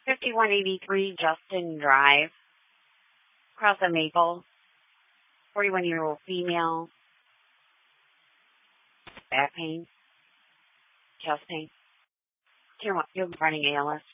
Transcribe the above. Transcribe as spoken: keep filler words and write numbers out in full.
fifty-one eighty-three Justin Drive, across the Maple, forty-one-year-old female, back pain, chest pain. You're, you're running A L S.